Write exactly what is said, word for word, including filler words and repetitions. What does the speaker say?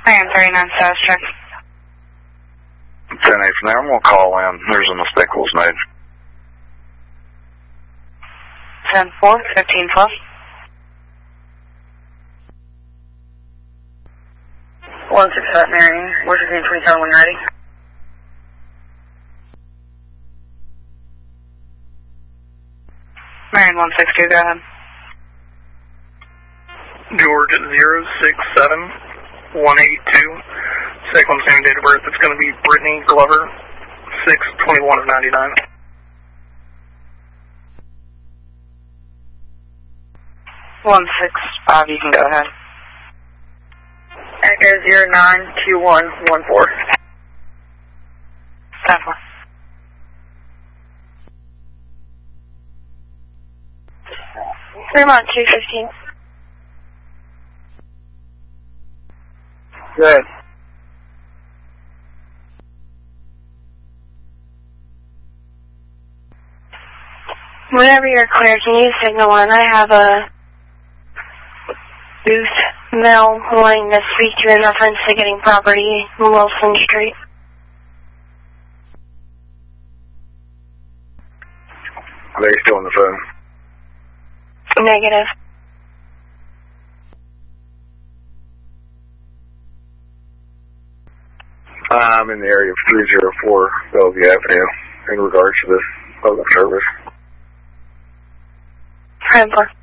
I am thirty-nine South Check. ten eight from there, I'm going to call in. There's a mistake was made. ten four, fifteen twelve. one six five, Marion. Washington twenty-seven, when ready. Marion one six two, go ahead. George zero six seven one eight two. Second same date of birth. It's going to be Brittany Glover, six twenty-one of ninety-nine. one six five, you can go ahead. Echo zero nine two one one four. ten four. Fremont two fifteen. Good. Whenever you're clear, can you signal one? I have a booth male wanting to speak to in reference to getting property in Wilson Street. Are they still on the phone? Negative. I'm in the area of three oh four Bellevue Avenue in regards to this public service. ten four.